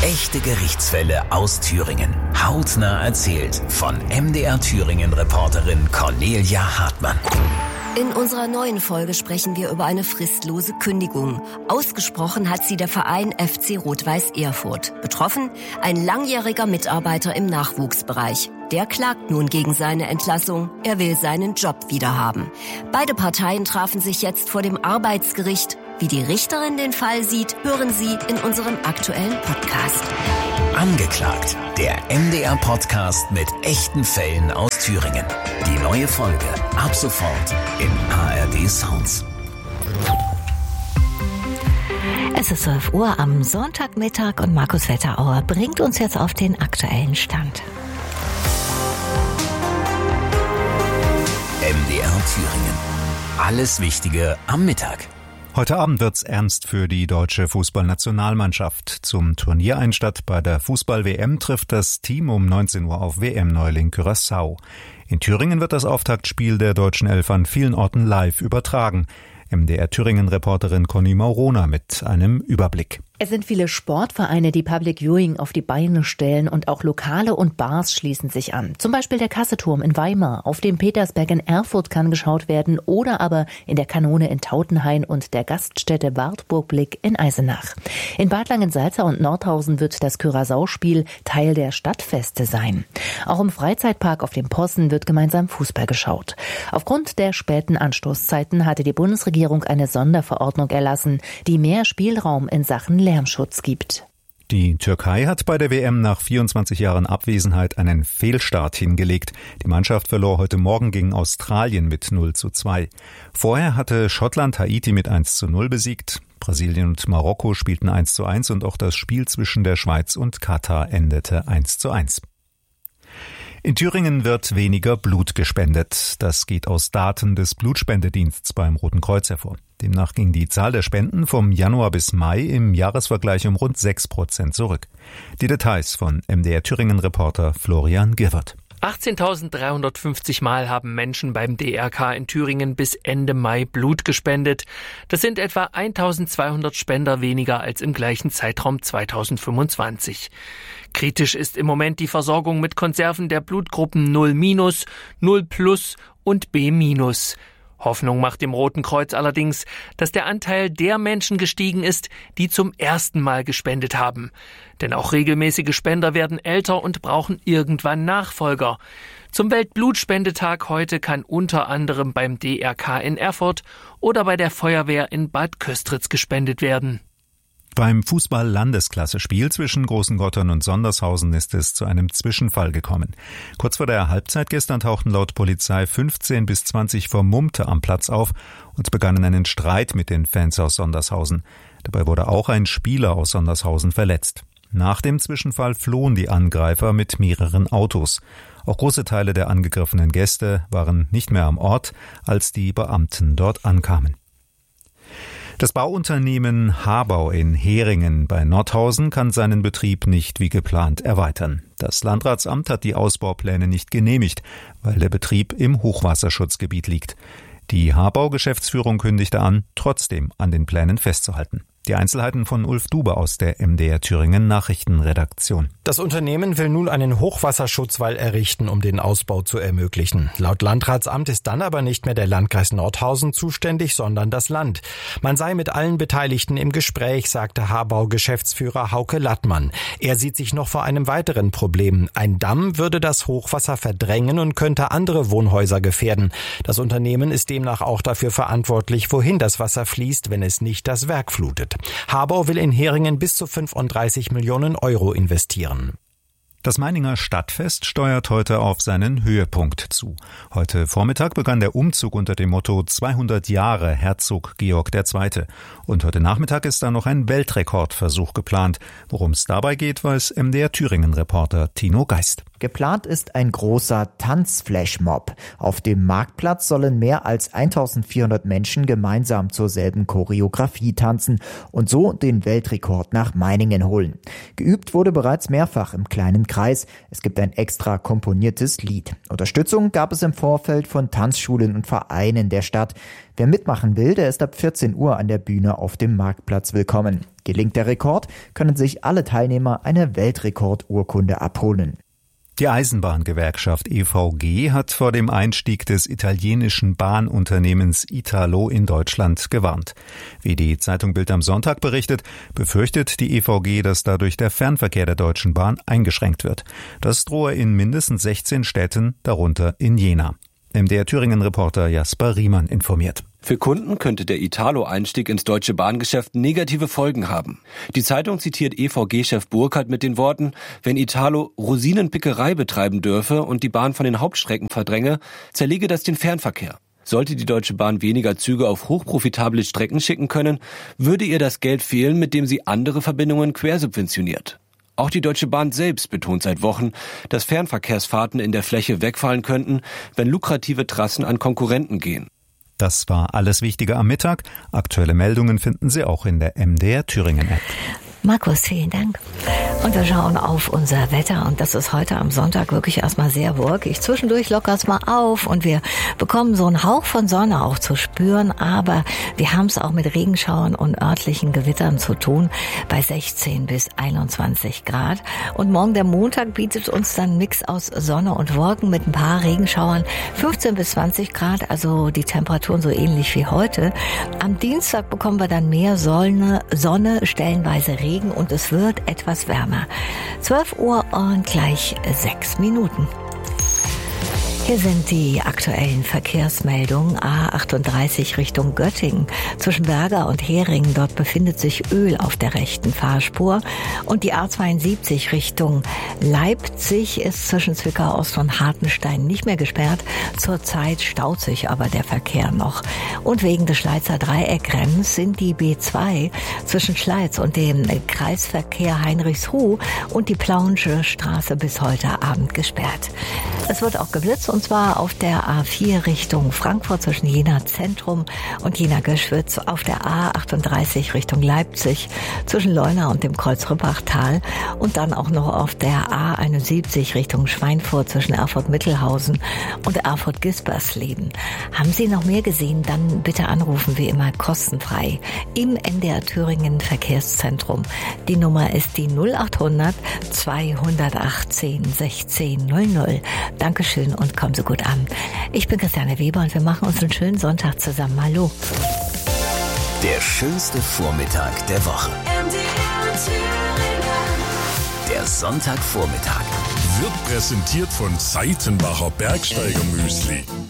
Echte Gerichtsfälle aus Thüringen. Hautnah erzählt von MDR Thüringen-Reporterin Cornelia Hartmann. In unserer neuen Folge sprechen wir über eine fristlose Kündigung. Ausgesprochen hat sie der Verein FC Rot-Weiß Erfurt. Betroffen ein langjähriger Mitarbeiter im Nachwuchsbereich. Der klagt nun gegen seine Entlassung. Er will seinen Job wiederhaben. Beide Parteien trafen sich jetzt vor dem Arbeitsgericht. Wie die Richterin den Fall sieht, hören Sie in unserem aktuellen Podcast. Angeklagt, der MDR-Podcast mit echten Fällen aus Thüringen. Die neue Folge ab sofort in ARD Sounds. Es ist 12 Uhr am Sonntagmittag und Markus Wetterauer bringt uns jetzt auf den aktuellen Stand. MDR Thüringen. Alles Wichtige am Mittag. Heute Abend wird's ernst für die deutsche Fußballnationalmannschaft. Zum Turniereinstand bei der Fußball-WM trifft das Team um 19 Uhr auf WM-Neuling Curaçao. In Thüringen wird das Auftaktspiel der deutschen Elf an vielen Orten live übertragen. MDR-Thüringen-Reporterin Conny Maurona mit einem Überblick. Es sind viele Sportvereine, die Public Viewing auf die Beine stellen und auch Lokale und Bars schließen sich an. Zum Beispiel der Kasseturm in Weimar, auf dem Petersberg in Erfurt kann geschaut werden oder aber in der Kanone in Tautenhain und der Gaststätte Wartburg-Blick in Eisenach. In Bad Langensalza und Nordhausen wird das Curaçao-Spiel Teil der Stadtfeste sein. Auch im Freizeitpark auf dem Possen wird gemeinsam Fußball geschaut. Aufgrund der späten Anstoßzeiten hatte die Bundesregierung eine Sonderverordnung erlassen, die mehr Spielraum in Sachen Lärmschutz gibt. Die Türkei hat bei der WM nach 24 Jahren Abwesenheit einen Fehlstart hingelegt. Die Mannschaft verlor heute Morgen gegen Australien mit 0:2. Vorher hatte Schottland Haiti mit 1:0 besiegt. Brasilien und Marokko spielten 1:1 und auch das Spiel zwischen der Schweiz und Katar endete 1:1. In Thüringen wird weniger Blut gespendet. Das geht aus Daten des Blutspendedienstes beim Roten Kreuz hervor. Demnach ging die Zahl der Spenden vom Januar bis Mai im Jahresvergleich um rund 6% zurück. Die Details von MDR Thüringen-Reporter Florian Girwert. 18.350 Mal haben Menschen beim DRK in Thüringen bis Ende Mai Blut gespendet. Das sind etwa 1.200 Spender weniger als im gleichen Zeitraum 2025. Kritisch ist im Moment die Versorgung mit Konserven der Blutgruppen 0-, 0+ und B-. Hoffnung macht dem Roten Kreuz allerdings, dass der Anteil der Menschen gestiegen ist, die zum ersten Mal gespendet haben. Denn auch regelmäßige Spender werden älter und brauchen irgendwann Nachfolger. Zum Weltblutspendetag heute kann unter anderem beim DRK in Erfurt oder bei der Feuerwehr in Bad Köstritz gespendet werden. Beim Fußball-Landesklasse-Spiel zwischen Großengottern und Sondershausen ist es zu einem Zwischenfall gekommen. Kurz vor der Halbzeit gestern tauchten laut Polizei 15 bis 20 Vermummte am Platz auf und begannen einen Streit mit den Fans aus Sondershausen. Dabei wurde auch ein Spieler aus Sondershausen verletzt. Nach dem Zwischenfall flohen die Angreifer mit mehreren Autos. Auch große Teile der angegriffenen Gäste waren nicht mehr am Ort, als die Beamten dort ankamen. Das Bauunternehmen Habau in Heringen bei Nordhausen kann seinen Betrieb nicht wie geplant erweitern. Das Landratsamt hat die Ausbaupläne nicht genehmigt, weil der Betrieb im Hochwasserschutzgebiet liegt. Die Habau-Geschäftsführung kündigte an, trotzdem an den Plänen festzuhalten. Die Einzelheiten von Ulf Dube aus der MDR Thüringen Nachrichtenredaktion. Das Unternehmen will nun einen Hochwasserschutzwall errichten, um den Ausbau zu ermöglichen. Laut Landratsamt ist dann aber nicht mehr der Landkreis Nordhausen zuständig, sondern das Land. Man sei mit allen Beteiligten im Gespräch, sagte Habau-Geschäftsführer Hauke Lattmann. Er sieht sich noch vor einem weiteren Problem. Ein Damm würde das Hochwasser verdrängen und könnte andere Wohnhäuser gefährden. Das Unternehmen ist demnach auch dafür verantwortlich, wohin das Wasser fließt, wenn es nicht das Werk flutet. Habau will in Heringen bis zu 35 Millionen Euro investieren. Das Meininger Stadtfest steuert heute auf seinen Höhepunkt zu. Heute Vormittag begann der Umzug unter dem Motto 200 Jahre Herzog Georg II. Und heute Nachmittag ist da noch ein Weltrekordversuch geplant. Worum es dabei geht, weiß MDR Thüringen-Reporter Tino Geist. Geplant ist ein großer Tanzflashmob. Auf dem Marktplatz sollen mehr als 1400 Menschen gemeinsam zur selben Choreografie tanzen und so den Weltrekord nach Meiningen holen. Geübt wurde bereits mehrfach im kleinen Kreis Kreis. Es gibt ein extra komponiertes Lied. Unterstützung gab es im Vorfeld von Tanzschulen und Vereinen der Stadt. Wer mitmachen will, der ist ab 14 Uhr an der Bühne auf dem Marktplatz willkommen. Gelingt der Rekord, können sich alle Teilnehmer eine Weltrekordurkunde abholen. Die Eisenbahngewerkschaft EVG hat vor dem Einstieg des italienischen Bahnunternehmens Italo in Deutschland gewarnt. Wie die Zeitung Bild am Sonntag berichtet, befürchtet die EVG, dass dadurch der Fernverkehr der Deutschen Bahn eingeschränkt wird. Das drohe in mindestens 16 Städten, darunter in Jena. MDR Thüringen-Reporter Jasper Riemann informiert. Für Kunden könnte der Italo-Einstieg ins deutsche Bahngeschäft negative Folgen haben. Die Zeitung zitiert EVG-Chef Burkhardt mit den Worten: Wenn Italo Rosinenpickerei betreiben dürfe und die Bahn von den Hauptstrecken verdränge, zerlege das den Fernverkehr. Sollte die Deutsche Bahn weniger Züge auf hochprofitable Strecken schicken können, würde ihr das Geld fehlen, mit dem sie andere Verbindungen quersubventioniert. Auch die Deutsche Bahn selbst betont seit Wochen, dass Fernverkehrsfahrten in der Fläche wegfallen könnten, wenn lukrative Trassen an Konkurrenten gehen. Das war alles Wichtige am Mittag. Aktuelle Meldungen finden Sie auch in der MDR Thüringen App. Markus, vielen Dank. Und wir schauen auf unser Wetter und das ist heute am Sonntag wirklich erstmal sehr wolkig. Zwischendurch lockert es mal auf und wir bekommen so einen Hauch von Sonne auch zu spüren, aber wir haben es auch mit Regenschauern und örtlichen Gewittern zu tun bei 16 bis 21 Grad. Und morgen der Montag bietet uns dann ein Mix aus Sonne und Wolken mit ein paar Regenschauern, 15 bis 20 Grad, also die Temperaturen so ähnlich wie heute. Am Dienstag bekommen wir dann mehr Sonne, stellenweise Regen und es wird etwas wärmer. 12 Uhr und gleich 6 Minuten. Hier sind die aktuellen Verkehrsmeldungen. A38 Richtung Göttingen. Zwischen Berger und Heringen, dort befindet sich Öl auf der rechten Fahrspur. Und die A72 Richtung Leipzig ist zwischen Zwickau Ost und Hartenstein nicht mehr gesperrt. Zurzeit staut sich aber der Verkehr noch. Und wegen des Schleizer Dreieckrennens sind die B2 zwischen Schleiz und dem Kreisverkehr Heinrichsruh und die Plauensche Straße bis heute Abend gesperrt. Es wird auch geblitzt, und zwar auf der A4 Richtung Frankfurt zwischen Jena Zentrum und Jena Göschwitz, auf der A38 Richtung Leipzig zwischen Leuna und dem Kreuz Rüppachtal und dann auch noch auf der A71 Richtung Schweinfurt zwischen Erfurt-Mittelhausen und Erfurt-Gispersleben. Haben Sie noch mehr gesehen? Dann bitte anrufen, wie immer kostenfrei im NDR Thüringen Verkehrszentrum. Die Nummer ist die 0800 218 16 00. Dankeschön und kommen Sie gut an. Ich bin Christiane Weber und wir machen uns einen schönen Sonntag zusammen. Hallo. Der schönste Vormittag der Woche. Der Sonntagvormittag. Wird präsentiert von Seitenbacher Bergsteiger Müsli.